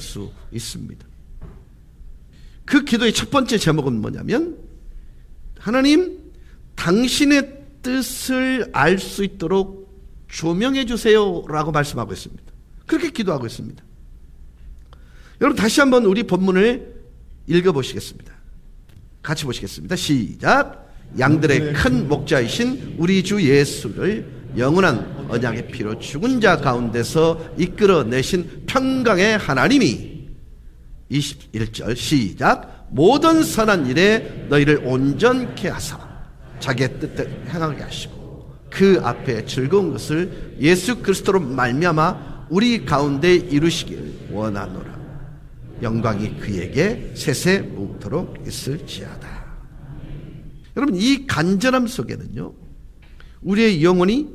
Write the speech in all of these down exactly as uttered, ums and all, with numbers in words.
수 있습니다. 그 기도의 첫 번째 제목은 뭐냐면, 하나님, 당신의 뜻을 알 수 있도록 조명해 주세요 라고 말씀하고 있습니다. 그렇게 기도하고 있습니다. 여러분, 다시 한번 우리 본문을 읽어보시겠습니다. 같이 보시겠습니다. 시작. 양들의 큰 목자이신 우리 주 예수를 영원한 언약의 피로 죽은 자 가운데서 이끌어내신 평강의 하나님이, 이십일 절 시작. 모든 선한 일에 너희를 온전케 하사 자기의 뜻대로 행하게 하시고 그 앞에 즐거운 것을 예수 그리스도로 말미암아 우리 가운데 이루시길 원하노라. 영광이 그에게 세세 묵도록 있을지어다. 여러분, 이 간절함 속에는요, 우리의 영혼이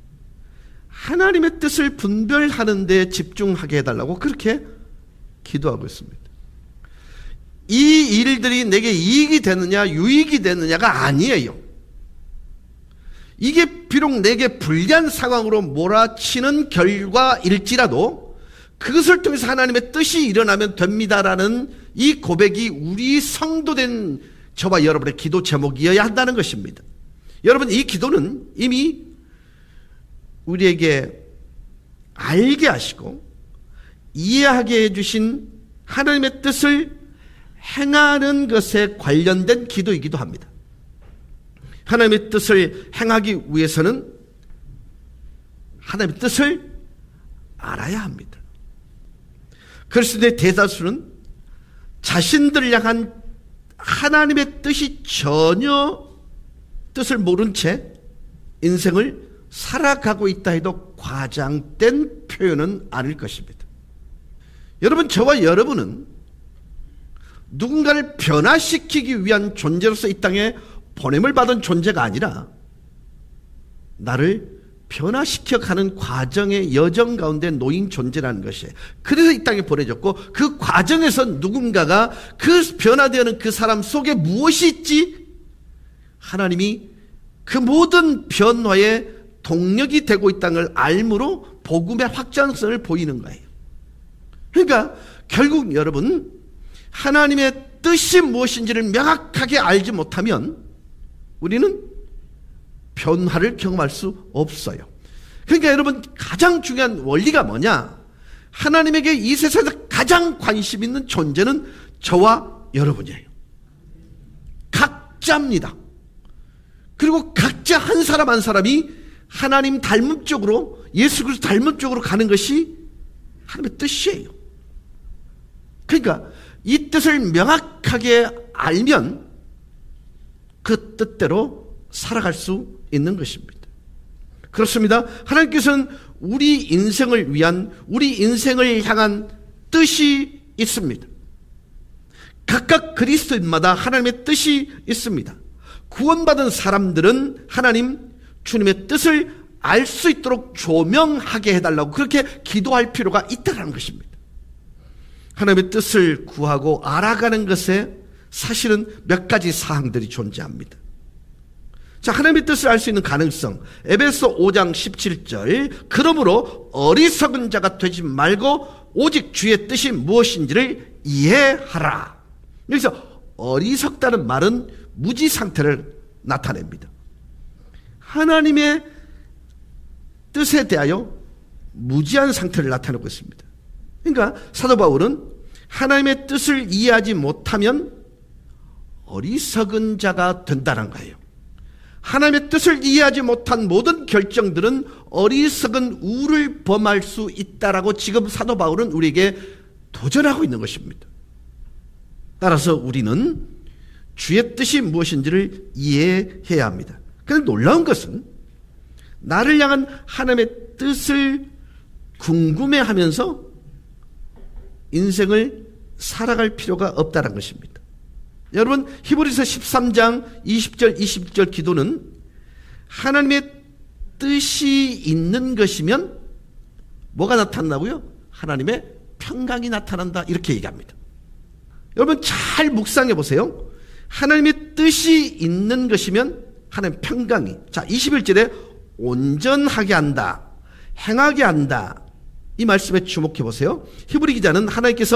하나님의 뜻을 분별하는 데 집중하게 해달라고 그렇게 기도하고 있습니다. 이 일들이 내게 이익이 되느냐 유익이 되느냐가 아니에요. 이게 비록 내게 불리한 상황으로 몰아치는 결과일지라도 그것을 통해서 하나님의 뜻이 일어나면 됩니다라는 이 고백이 우리 성도된 저와 여러분의 기도 제목이어야 한다는 것입니다. 여러분, 이 기도는 이미 우리에게 알게 하시고 이해하게 해주신 하나님의 뜻을 행하는 것에 관련된 기도이기도 합니다. 하나님의 뜻을 행하기 위해서는 하나님의 뜻을 알아야 합니다. 그리스도의 대다수는 자신들을 향한 하나님의 뜻이 전혀 뜻을 모른 채 인생을 살아가고 있다 해도 과장된 표현은 아닐 것입니다. 여러분, 저와 여러분은 누군가를 변화시키기 위한 존재로서 이 땅에 보냄을 받은 존재가 아니라 나를 변화시켜가는 과정의 여정 가운데 놓인 존재라는 것이에요. 그래서 이 땅에 보내졌고, 그 과정에서 누군가가 그 변화되는 그 사람 속에 무엇이 있지? 하나님이 그 모든 변화의 동력이 되고 있다는 걸 알므로 복음의 확장성을 보이는 거예요. 그러니까 결국 여러분, 하나님의 뜻이 무엇인지를 명확하게 알지 못하면 우리는 변화를 경험할 수 없어요. 그러니까 여러분, 가장 중요한 원리가 뭐냐? 하나님에게 이 세상에서 가장 관심 있는 존재는 저와 여러분이에요. 각자입니다. 그리고 각자 한 사람 한 사람이 하나님 닮은 쪽으로, 예수 그리스도 닮은 쪽으로 가는 것이 하나님의 뜻이에요. 그러니까 이 뜻을 명확하게 알면 그 뜻대로 살아갈 수 있는 것입니다. 그렇습니다. 하나님께서는 우리 인생을 위한, 우리 인생을 향한 뜻이 있습니다. 각각 그리스도인마다 하나님의 뜻이 있습니다. 구원받은 사람들은 하나님, 주님의 뜻을 알 수 있도록 조명하게 해달라고 그렇게 기도할 필요가 있다는 것입니다. 하나님의 뜻을 구하고 알아가는 것에 사실은 몇 가지 사항들이 존재합니다. 자, 하나님의 뜻을 알 수 있는 가능성. 에베소 오 장 십칠 절. 그러므로 어리석은 자가 되지 말고 오직 주의 뜻이 무엇인지를 이해하라. 여기서 어리석다는 말은 무지 상태를 나타냅니다. 하나님의 뜻에 대하여 무지한 상태를 나타내고 있습니다. 그러니까 사도 바울은 하나님의 뜻을 이해하지 못하면 어리석은 자가 된다는 거예요. 하나님의 뜻을 이해하지 못한 모든 결정들은 어리석은 우를 범할 수 있다라고 지금 사도 바울은 우리에게 도전하고 있는 것입니다. 따라서 우리는 주의 뜻이 무엇인지를 이해해야 합니다. 그런데 놀라운 것은 나를 향한 하나님의 뜻을 궁금해하면서 인생을 살아갈 필요가 없다는 것입니다. 여러분, 히브리서 십삼 장 이십 절 이십일 절 기도는 하나님의 뜻이 있는 것이면 뭐가 나타난다고요? 하나님의 평강이 나타난다, 이렇게 얘기합니다. 여러분, 잘 묵상해 보세요. 하나님의 뜻이 있는 것이면 하나님의 평강이, 자, 이십일 절에 온전하게 한다, 행하게 한다, 이 말씀에 주목해 보세요. 히브리 기자는 하나님께서